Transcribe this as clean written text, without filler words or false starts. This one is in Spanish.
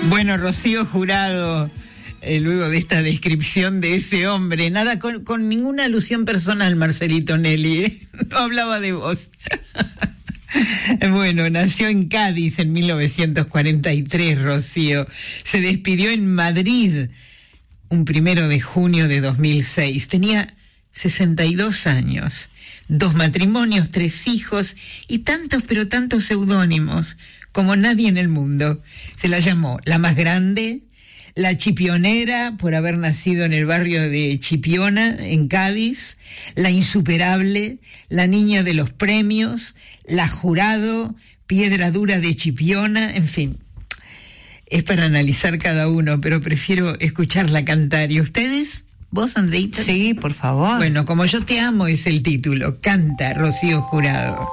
Bueno, Rocío Jurado, luego de esta descripción de ese hombre, nada con ninguna alusión personal, Marcelito Nelly, no hablaba de vos. Bueno, nació en Cádiz en 1943, Rocío. Se despidió en Madrid un 1 de junio de 2006. Tenía 62 años, 2 matrimonios, 3 hijos y tantos, pero tantos seudónimos como nadie en el mundo. Se la llamó la más grande, la chipionera, por haber nacido en el barrio de Chipiona, en Cádiz, la insuperable, la niña de los premios, la jurado, piedra dura de Chipiona, en fin. Es para analizar cada uno, pero prefiero escucharla cantar. ¿Y ustedes? ¿Vos, Andreita? Sí, por favor. Bueno, Como yo te amo es el título. Canta Rocío Jurado.